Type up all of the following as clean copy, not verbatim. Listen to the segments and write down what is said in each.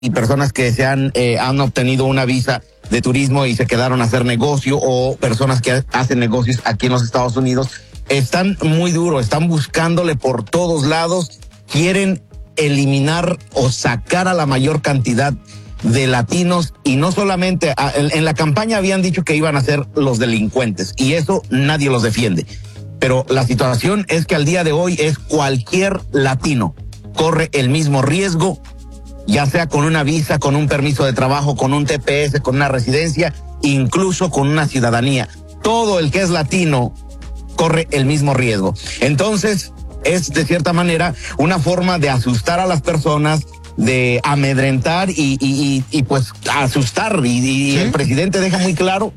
y personas que han obtenido una visa de turismo y se quedaron a hacer negocio, o personas que hacen negocios aquí en los Estados Unidos, están muy duros, están buscándole por todos lados, quieren eliminar o sacar a la mayor cantidad de latinos, y no solamente, en la campaña habían dicho que iban a ser los delincuentes, y eso nadie los defiende, pero la situación es que al día de hoy es cualquier latino corre el mismo riesgo, ya sea con una visa, con un permiso de trabajo, con un TPS, con una residencia, incluso con una ciudadanía. Todo el que es latino corre el mismo riesgo. Entonces, es de cierta manera una forma de asustar a las personas, de amedrentar y pues asustar. Y ¿sí? El presidente deja muy claro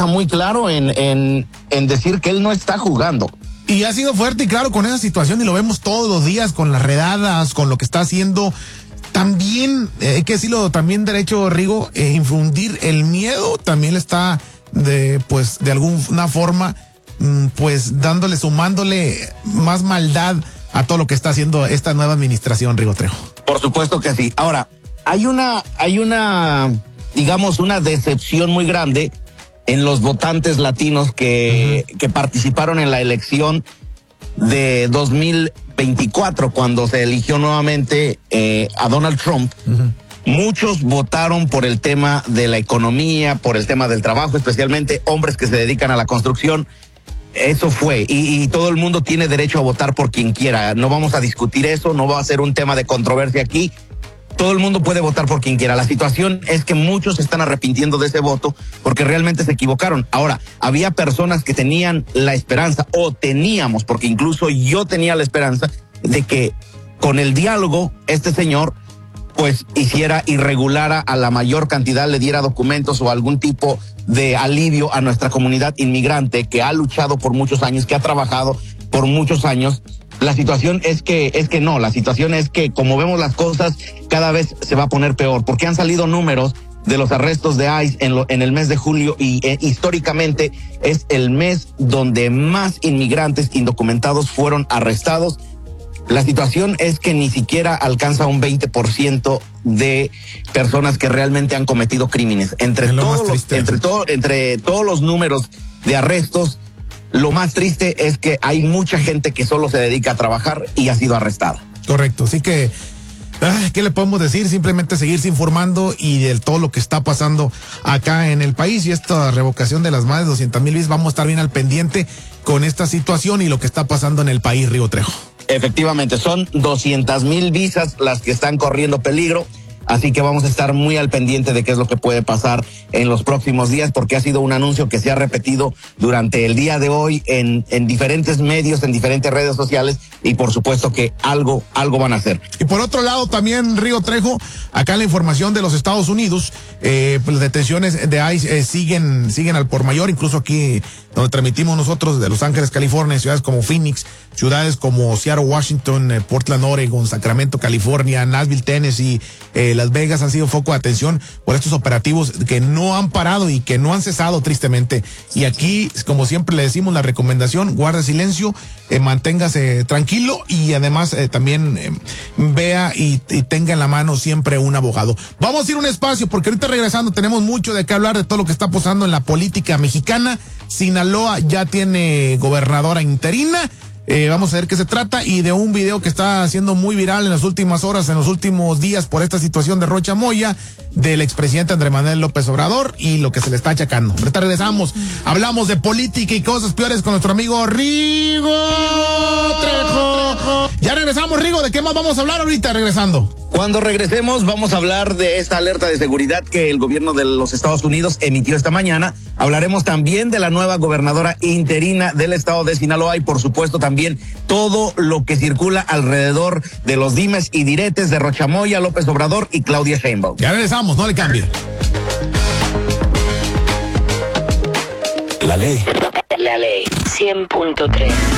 en decir que él no está jugando. Y ha sido fuerte y claro con esa situación, y lo vemos todos los días con las redadas, con lo que está haciendo. También, hay que decirlo, también derecho, Rigo, infundir el miedo también está de alguna forma, pues sumándole más maldad a todo lo que está haciendo esta nueva administración, Rigo Trejo. Por supuesto que sí. Ahora, hay una, digamos, una decepción muy grande en los votantes latinos que participaron en la elección de 2024, cuando se eligió nuevamente a Donald Trump. Muchos votaron por el tema de la economía, por el tema del trabajo, especialmente hombres que se dedican a la construcción. Eso fue, y todo el mundo tiene derecho a votar por quien quiera. No vamos a discutir eso, no va a ser un tema de controversia aquí. Todo el mundo puede votar por quien quiera. La situación es que muchos se están arrepintiendo de ese voto porque realmente se equivocaron. Ahora, había personas que tenían la esperanza, o teníamos, porque incluso yo tenía la esperanza de que con el diálogo este señor pues hiciera y regulara a la mayor cantidad, le diera documentos o algún tipo de alivio a nuestra comunidad inmigrante que ha luchado por muchos años, que ha trabajado por muchos años. La situación es que no, la situación es que como vemos las cosas, cada vez se va a poner peor, porque han salido números de los arrestos de ICE en el mes de julio, y históricamente es el mes donde más inmigrantes indocumentados fueron arrestados. La situación es que ni siquiera alcanza un 20% de personas que realmente han cometido crímenes. Entre todos los números de arrestos, lo más triste es que hay mucha gente que solo se dedica a trabajar y ha sido arrestada. Correcto, así que ¿qué le podemos decir? Simplemente seguirse informando y de todo lo que está pasando acá en el país, y esta revocación de las más de 200,000 visas. Vamos a estar bien al pendiente con esta situación y lo que está pasando en el país, Rigo Trejo. Efectivamente, son 200,000 visas las que están corriendo peligro, así que vamos a estar muy al pendiente de qué es lo que puede pasar en los próximos días, porque ha sido un anuncio que se ha repetido durante el día de hoy en diferentes medios, en diferentes redes sociales, y por supuesto que algo van a hacer. Y por otro lado también, Rigo Trejo, acá la información de los Estados Unidos, pues las detenciones de ICE siguen al por mayor, incluso aquí donde transmitimos nosotros, de Los Ángeles, California, ciudades como Phoenix, ciudades como Seattle, Washington, Portland, Oregon, Sacramento, California, Nashville, Tennessee, Las Vegas han sido foco de atención por estos operativos que no han parado y que no han cesado, tristemente. Y aquí, como siempre le decimos, la recomendación: guarde silencio, manténgase tranquilo, y además también vea y tenga en la mano siempre un abogado. Vamos a ir a un espacio, porque ahorita regresando tenemos mucho de qué hablar de todo lo que está pasando en la política mexicana. Sinaloa ya tiene gobernadora interina. Vamos a ver qué se trata, y de un video que está siendo muy viral en las últimas horas, en los últimos días, por esta situación de Rocha Moya, del expresidente Andrés Manuel López Obrador, y lo que se le está achacando. Ahorita regresamos, hablamos de política y cosas peores con nuestro amigo Rigo Trejo. Ya regresamos, Rigo, ¿de qué más vamos a hablar ahorita regresando? Cuando regresemos vamos a hablar de esta alerta de seguridad que el gobierno de los Estados Unidos emitió esta mañana. Hablaremos también de la nueva gobernadora interina del estado de Sinaloa, y por supuesto también todo lo que circula alrededor de los dimes y diretes de Rocha Moya, López Obrador y Claudia Sheinbaum. Ya regresamos, no le cambie. La ley 100.3.